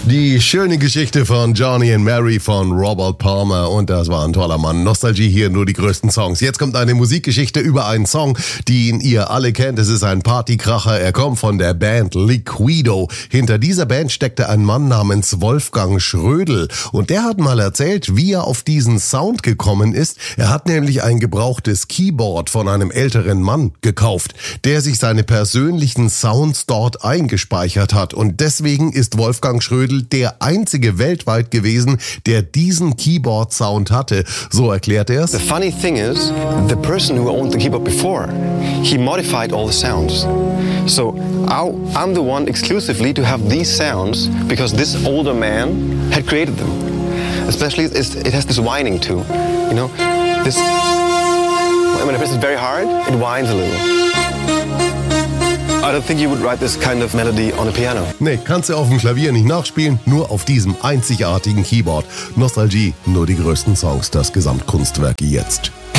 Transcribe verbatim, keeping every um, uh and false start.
Die schöne Geschichte von Johnny and Mary von Robert Palmer und das war ein toller Mann. Nostalgie hier, nur die größten Songs. Jetzt kommt eine Musikgeschichte über einen Song, den ihr alle kennt. Es ist ein Partykracher. Er kommt von der Band Liquido. Hinter dieser Band steckte ein Mann namens Wolfgang Schrödel und der hat mal erzählt, wie er auf diesen Sound gekommen ist. Er hat nämlich ein gebrauchtes Keyboard von einem älteren Mann gekauft, der sich seine persönlichen Sounds dort eingespeichert hat und deswegen ist Wolfgang Schrödel der einzige weltweit gewesen, der diesen Keyboard-Sound hatte. So erklärt er es. The funny thing is, the person who owned the keyboard before, he modified all the sounds. So I'm the one exclusively to have these sounds because this older man had created them. Especially it has this whining too, you know. This when I press it very hard, it whines a little. I don't think you would write this kind of melody on a piano. Nee, kannst du auf dem Klavier nicht nachspielen, nur auf diesem einzigartigen Keyboard. Nostalgie, nur die größten Songs, das Gesamtkunstwerk jetzt.